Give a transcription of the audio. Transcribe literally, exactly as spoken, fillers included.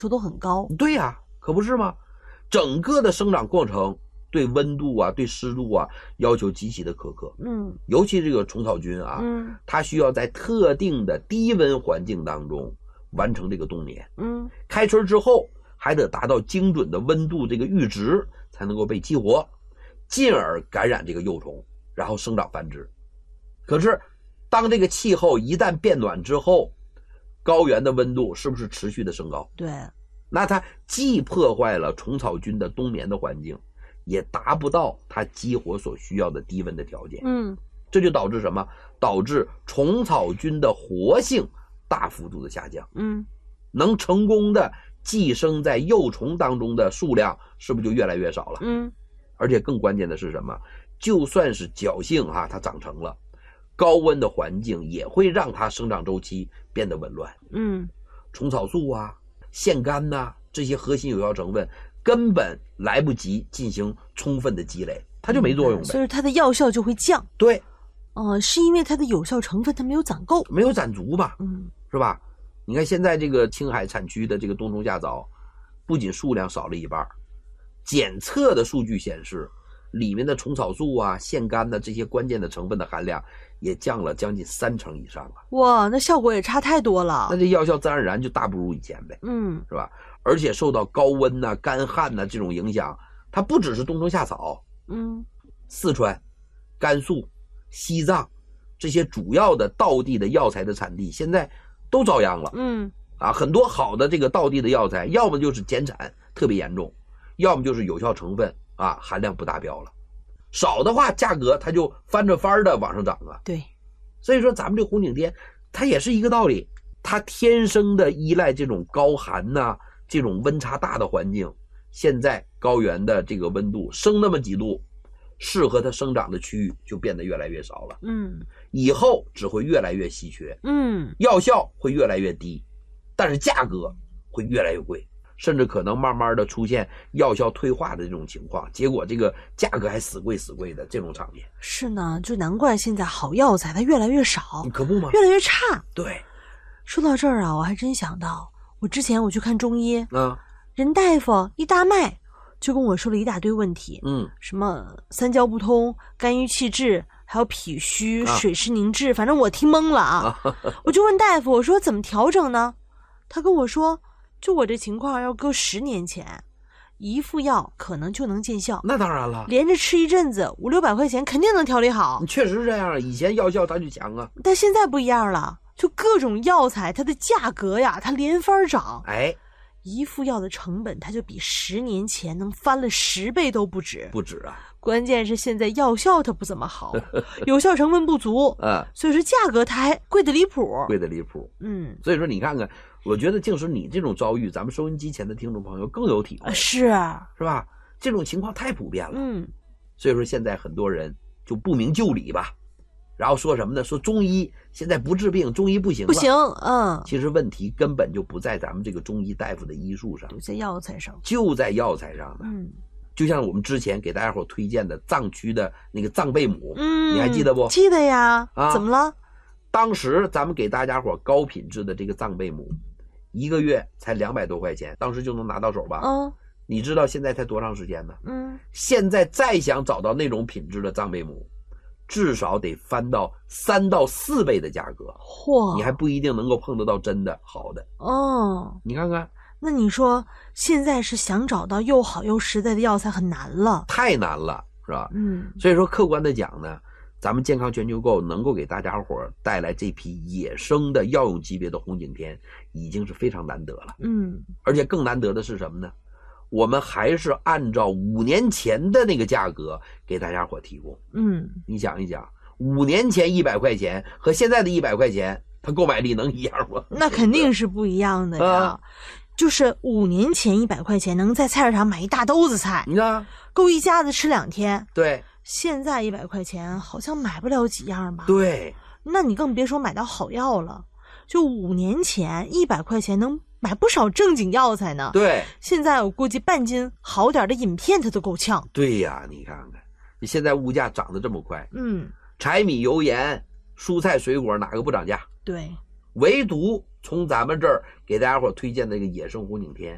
求都很高。 对呀、啊，可不是吗？整个的生长过程对温度啊、对湿度啊要求极其的苛刻。 嗯， 尤其这个虫草菌啊， 嗯， 它需要在特定的低温环境当中完成这个冬眠。 嗯， 开春之后还得达到精准的温度这个阈值才能够被激活，进而感染这个幼虫，然后生长繁殖。可是当这个气候一旦变暖之后，高原的温度是不是持续的升高？ 对， 那它既破坏了虫草菌的冬眠的环境，也达不到它激活所需要的低温的条件。 嗯， 这就导致什么？导致虫草菌的活性大幅度的下降。 嗯， 能成功的寄生在幼虫当中的数量是不是就越来越少了？ 嗯， 而且更关键的是什么？就算是侥幸哈、啊，它长成了，高温的环境也会让它生长周期变得紊乱。 嗯， 虫草素啊、腺苷呐、啊、这些核心有效成分根本来不及进行充分的积累，它就没作用呗。 所以它的药效就会降。 对， 哦、呃，是因为它的有效成分它没有攒够， 没有攒足吧？ 嗯， 是吧？你看现在这个青海产区的这个冬虫夏草，不仅数量少了一半，检测的数据显示，里面的虫草素啊、腺苷的这些关键的成分的含量也降了将近三成以上了。 哇，那效果也差太多了。 那这药效自然而然就大不如以前呗， 嗯， 是吧？而且受到高温呐、啊、干旱呐、啊、这种影响，它不只是冬虫夏草， 嗯， 四川、甘肃、西藏这些主要的道地的药材的产地现在都遭殃了。 嗯， 啊，很多好的这个道地的药材，要么就是减产特别严重，要么就是有效成分啊含量不达标了，少的话价格它就翻着番的往上涨啊。 对， 所以说咱们这红景天它也是一个道理，它天生的依赖这种高寒呐、啊、这种温差大的环境。现在高原的这个温度升那么几度，适合它生长的区域就变得越来越少了。 嗯， 以后只会越来越稀缺， 嗯， 药效会越来越低，但是价格会越来越贵，甚至可能慢慢的出现药效退化的这种情况，结果这个价格还死贵死贵的这种场面。 是呢，就难怪现在好药材它越来越少， 可不吗？ 越来越差。 对， 说到这儿啊，我还真想到，我之前我去看中医， 啊， 任大夫一大脉就跟我说了一大堆问题， 嗯， 什么三焦不通、肝郁气滞，还有脾虚、 啊、 水湿凝滞，反正我听懵了啊。我就问大夫，我说怎么调整呢？他跟我说，就我这情况要搁十年前，一副药可能就能见效。 那当然了， 连着吃一阵子，五六百块钱肯定能调理好。 确实是这样，以前药效它就强啊， 但现在不一样了，就各种药材它的价格呀，它连番涨。 哎， 一副药的成本，它就比十年前能翻了十倍都不止， 不止啊！ 关键是现在药效它不怎么好，有效成分不足， 啊， 所以说价格它还贵得离谱， 贵得离谱。 嗯， 所以说你看看，我觉得竟是你这种遭遇，咱们收音机前的听众朋友更有体会， 是是吧？这种情况太普遍了， 嗯， 所以说现在很多人就不明就里吧，然后说什么呢？说中医现在不治病，中医不行了， 不行，嗯， 其实问题根本就不在咱们这个中医大夫的医术上， 在药材上， 就在药材上的。 嗯， 就像我们之前给大家伙推荐的藏区的那个藏贝母， 嗯， 你还记得不？ 记得呀。 啊， 怎么了？ 当时咱们给大家伙高品质的这个藏贝母，一个月才两百多块钱，当时就能拿到手吧？ 嗯， 你知道现在才多长时间呢？ 嗯， 现在再想找到那种品质的藏贝母，至少得翻到三到四倍的价格， 嚯， 你还不一定能够碰得到真的好的。 哦， 你看看， 那你说现在是想找到又好又实在的药材很难了， 太难了，是吧？ 嗯， 所以说客观的讲呢，咱们健康全球购能够给大家伙带来这批野生的药用级别的红景天，已经是非常难得了。 嗯， 而且更难得的是什么呢？我们还是按照五年前的那个价格给大家伙提供。 嗯， 你想一想，五年前一百块钱和现在的一百块钱，它购买力能一样吗？ 那肯定是不一样的呀。啊，就是五年前一百块钱能在菜市场买一大兜子菜， 你看， 够一家子吃两天。 对， 现在一百块钱好像买不了几样吧？ 对， 那你更别说买到好药了。就五年前一百块钱能买不少正经药材呢。 对， 现在我估计半斤好点的饮片它都够呛。 对呀，你看看，你现在物价涨得这么快， 嗯， 柴米油盐、蔬菜水果哪个不涨价？ 对， 唯独从咱们这儿给大家伙推荐的这个野生红景天，